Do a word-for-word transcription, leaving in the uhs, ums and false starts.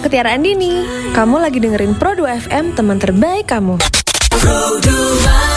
Ke Tiara Andini. Kamu lagi dengerin Pro dua F M, teman terbaik kamu. Pro dua